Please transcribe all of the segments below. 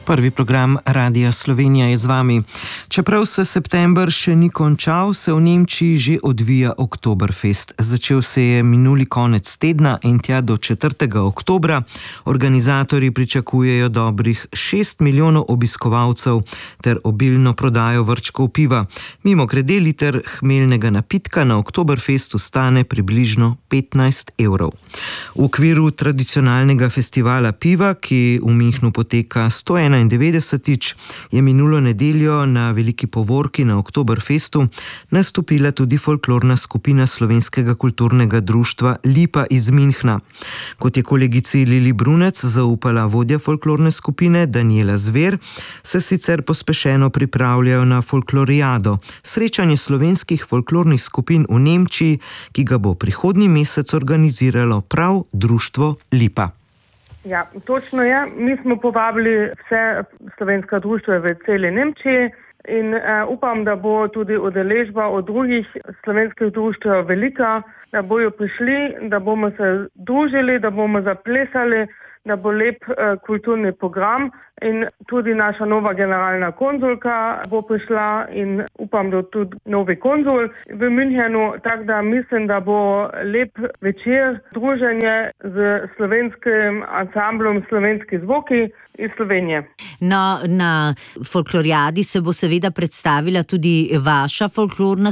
Prvi program Radia Slovenija je z vami. Čeprav se september še ni končal, se v Nemčiji že odvija Oktoberfest. Začel se je minuli konec tedna in tja do 4. oktobra. Organizatorji pričakujejo dobrih 6 milijonov obiskovalcev ter obilno prodajo vrčkov piva. Mimogrede, liter hmeljnega napitka na Oktoberfestu stane približno 15 evrov. V okviru tradicionalnega festivala piva, ki v Münchnu poteka 191. je minulo nedeljo na veliki povorki na Oktoberfestu nastopila tudi folklorna skupina Slovenskega kulturnega društva Lipa iz Münchna. Kot je kolegici Lili Brunec zaupala vodja folklorne skupine Danijela Zver, se sicer pospešeno pripravljajo na folkloriado, srečanje slovenskih folklornih skupin v Nemčiji, ki ga bo prihodnji mesec organiziralo prav društvo Lipa. Ja, točno je. Mi smo povabili vse slovenska društva v celi Nemčiji in upam, da bo tudi udeležba od drugih slovenskih društev velika, da bojo prišli, da bomo se družili, da bomo zaplesali, da bo lep kulturni program in tudi naša nova generalna konzulka bo prišla in upam, da tudi novi konzul v Münchenu, tako da mislim, da bo lep večer druženje z slovenskim ansamblom Slovenski zvoki iz Slovenije. No, na folkloriadi se bo seveda predstavila tudi vaša folklorna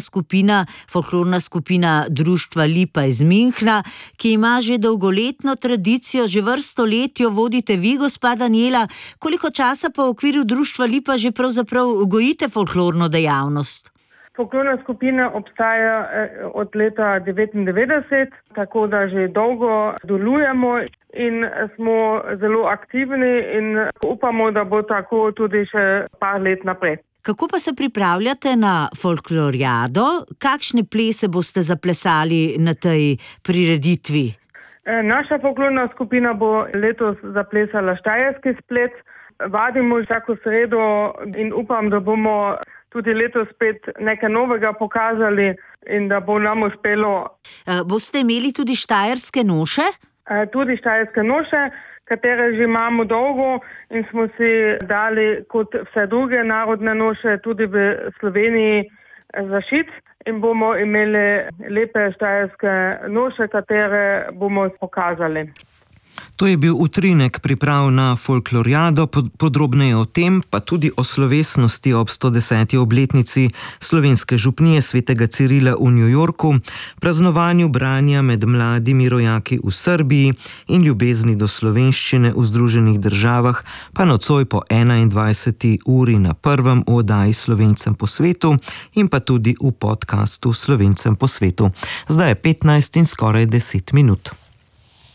skupina društva Lipa iz Münchna, ki ima že dolgoletno tradicijo, že vrsto let jo vodite vi, gospa Danijela. Koliko časa pa v okviru društva Lipa že pravzaprav gojite folklorno dejavnost? Folklorna skupina obstaja od leta 1999, tako da že dolgo delujemo in smo zelo aktivni in upamo, da bo tako tudi še par let naprej. Kako pa se pripravljate na folkloriado? Kakšne plese boste zaplesali na tej prireditvi? Naša folklorna skupina bo letos zaplesala štajerski splet. Vadimo vsako sredo in upam, da bomo tudi letos spet nekaj novega pokazali in da bo nam uspelo. Boste imeli tudi štajerske noše? Tudi štajerske noše, katere že imamo dolgo in smo si dali kot vse druge narodne noše tudi v Sloveniji zašit in bomo imeli lepe štajerske noše, katere bomo pokazali. To je bil utrinek priprav na folkloriado, podrobneje o tem, pa tudi o slovesnosti ob 110. obletnici slovenske župnije svetega Cirila v New Yorku, praznovanju branja med mladimi rojaki v Srbiji in ljubezni do slovenščine v Združenih državah, pa nocoj po 21. uri na prvem v oddaji Slovencem po svetu in pa tudi v podcastu Slovencem po svetu. Zdaj je 15 in skoraj 10 minut.